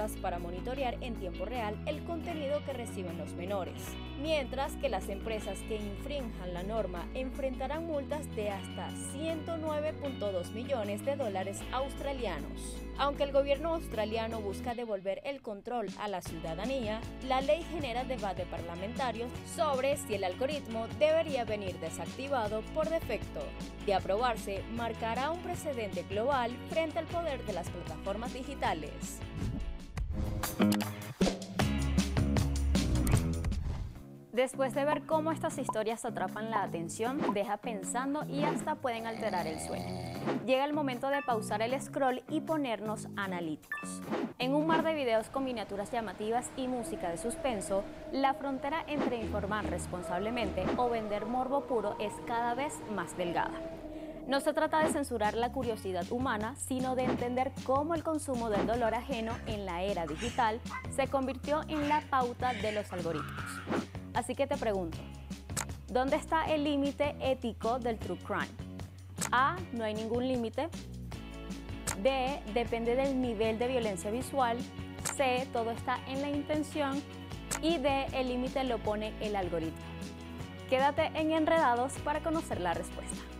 herramientas para monitorear en tiempo real el contenido que reciben los menores, mientras que las empresas que infrinjan la norma enfrentarán multas de hasta 109.2 millones de dólares australianos. Aunque el gobierno australiano busca devolver el control a la ciudadanía, la ley genera debate parlamentario sobre si el algoritmo debería venir desactivado por defecto. De aprobarse, marcará un precedente global frente al poder de las plataformas digitales. Después de ver cómo estas historias atrapan la atención, deja pensando y hasta pueden alterar el sueño. Llega el momento de pausar el scroll y ponernos analíticos. En un mar de videos con miniaturas llamativas y música de suspenso, la frontera entre informar responsablemente o vender morbo puro es cada vez más delgada. No se trata de censurar la curiosidad humana, sino de entender cómo el consumo del dolor ajeno en la era digital se convirtió en la pauta de los algoritmos. Así que te pregunto, ¿dónde está el límite ético del true crime? A. No hay ningún límite. B. Depende del nivel de violencia visual. C. Todo está en la intención. Y D. El límite lo pone el algoritmo. Quédate en Enredados para conocer la respuesta.